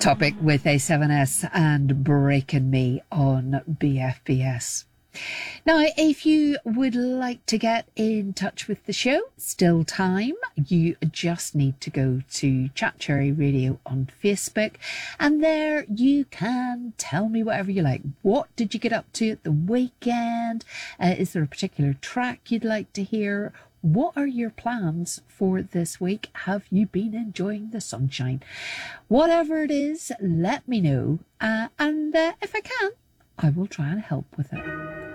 Topic with A7S and Breaking Me on BFBS. Now, if you would like to get in touch with the show, still time. You just need to go to Chat Cherry Radio on Facebook, and there you can tell me whatever you like. What did you get up to at the weekend? Is there a particular track you'd like to hear? What are your plans for this week? Have you been enjoying the sunshine? Whatever it is, let me know. And if I can, I will try and help with it.